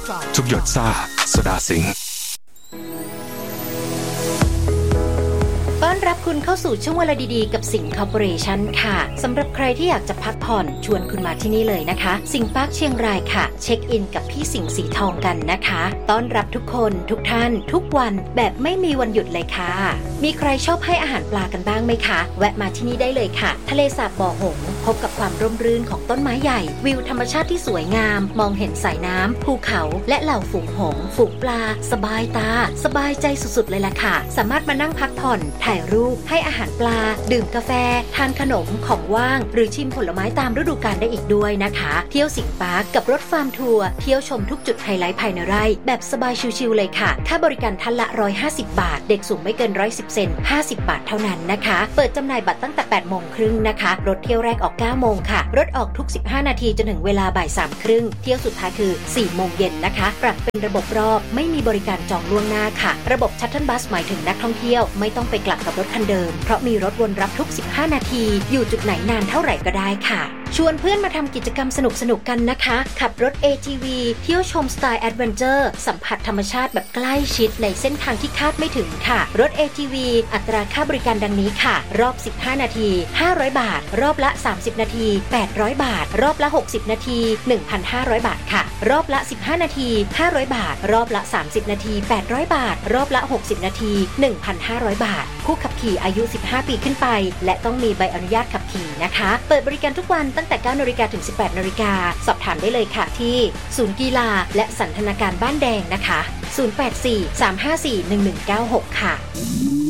ทุกหยดซ่าโซดาสิงห์ต้อนรับคุณเข้าสู่ช่วงเวลาดีๆกับสิงห์คอร์ปอเรชั่นค่ะสำหรับใครที่อยากจะพักผ่อนชวนคุณมาที่นี่เลยนะคะสิงห์ปาร์คเชียงรายค่ะเช็คอินกับพี่สิงห์สีทองกันนะคะต้อนรับทุกคนทุกท่านทุกวันแบบไม่มีวันหยุดเลยค่ะมีใครชอบให้อาหารปลากันบ้างไหมคะแวะมาที่นี่ได้เลยค่ะทะเลสาบบ่อหงส์พบกับความร่มรื่นของต้นไม้ใหญ่วิวธรรมชาติที่สวยงามมองเห็นสายน้ำภูเขาและเหล่าฝูงหงส์ฝูงปลาสบายตาสบายใจสุดๆเลยล่ะค่ะสามารถมานั่งพักผ่อนถ่ายรูปให้อาหารปลาดื่มกาแฟทานขนมของว่างหรือชิมผลไม้ตามฤดูกาลได้อีกด้วยนะคะเที่ยวสิงห์ปาร์คกับรถฟาร์มทัวร์เที่ยวชมทุกจุดไฮไลท์ภายในไร่แบบสบายชิลๆเลยค่ะค่าบริการท่านละ150 บาทเด็กสูงไม่เกิน110 เซน50 บาทเท่านั้นนะคะเปิดจำหน่ายบัตรตั้งแต่8 โมงครึ่งนะคะรถเที่ยวแรกออก9 โมงค่ะรถออกทุก15 นาทีจนถึงเวลาบ่าย 3 ครึ่งเที่ยวสุดท้ายคือ4 โมงเย็นนะคะปรับเป็นระบบรอบไม่มีบริการจองล่วงหน้าค่ะระบบชัตเทิลบัสหมายถึงนักท่องเที่ยวไม่ต้องไปกลับกับรถคันเดิมเพราะมีรถวนรับทุก15 นาทีอยู่จุดไหนนานเท่าไหร่ก็ได้ค่ะชวนเพื่อนมาทำกิจกรรมสนุกๆกันนะคะขับรถ ATV เที่ยวชมสไตล์แอดเวนเจอร์สัมผัสธรรมชาติแบบใกล้ชิดในเส้นทางที่คาดไม่ถึงค่ะรถ ATV อัตราค่าบริการดังนี้ค่ะรอบ15 นาที500 บาทรอบละ30 นาที800 บาทรอบละ60 นาที 1,500 บาทค่ะรอบละ15 นาที500 บาทรอบละ30 นาที800 บาทรอบละ60 นาที 1,500 บาทผู้ขับขี่อายุ15 ปีขึ้นไปและต้องมีใบอนุญาตขับขี่นะคะเปิดบริการทุกวันตั้งแต่ 9 นาฬิกาถึง 18 นาฬิกาสอบถามได้เลยค่ะที่ศูนย์กีฬาและสันทนาการบ้านแดงนะคะ 084 354 1196 ค่ะ